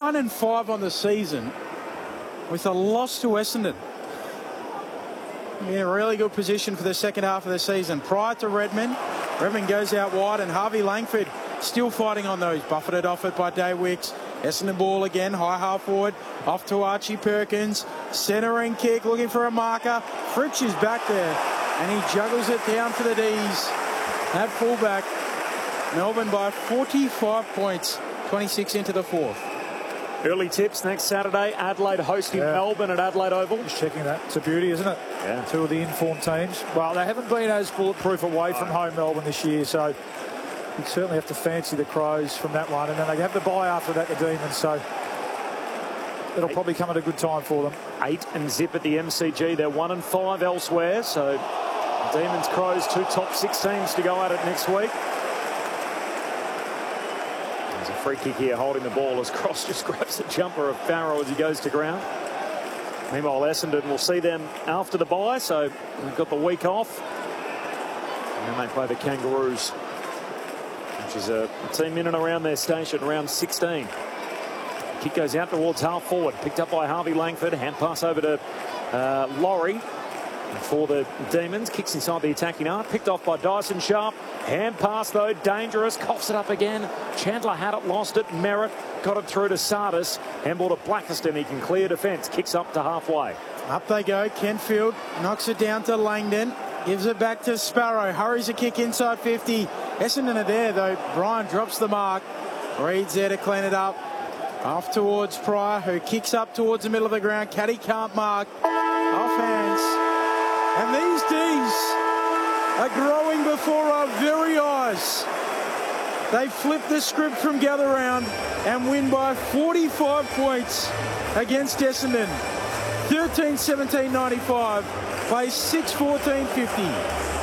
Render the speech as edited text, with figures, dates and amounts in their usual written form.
1-5 on the season with a loss to Essendon. In a really good position for the second half of the season. Prior to Redmond. Redmond goes out wide and Harvey Langford still fighting on those. Buffeted off it by Day Wicks. Essendon ball again. High half forward. Off to Archie Perkins. Centering kick. Looking for a marker. Fritsch is back there. And he juggles it down for the D's. At fullback. Melbourne by 45 points. 26 into the fourth. Early tips next Saturday. Adelaide hosting Melbourne at Adelaide Oval. Just checking that. It's a beauty, isn't it? Yeah. Two of the informed teams. Well, they haven't been as bulletproof away from home Melbourne this year, so you'd certainly have to fancy the Crows from that one. And then they have the bye after that, the Demons, so it'll probably come at a good time for them. 8 and zip at the MCG. They're 1-5 elsewhere, so Demons, Crows, 2 top 6 teams to go at it next week. There's a free kick here holding the ball as Cross just grabs the jumper of Farrell as he goes to ground. Meanwhile, Essendon will see them after the bye, so they've got the week off. And then they play the Kangaroos, which is a team in and around their station, round 16. Kick goes out towards half forward, picked up by Harvey Langford. Hand pass over to Laurie. For the Demons, kicks inside the attacking arc, picked off by Dyson Sharp. Hand pass though, dangerous, coughs it up again. Chandler had it, lost it. Merritt got it through to Sardis. Handball to Blackiston, he can clear defence, kicks up to halfway. Up they go, Kentfield knocks it down to Langdon. Gives it back to Sparrow, hurries a kick inside 50. Essendon are there though, Bryan drops the mark. Reed's there to clean it up. Off towards Pryor, who kicks up towards the middle of the ground. Caddy can't mark. Off hands. And these D's are growing before our very eyes. They flip the script from gather round and win by 45 points against Essendon. 13-17-95, play 6-14-50.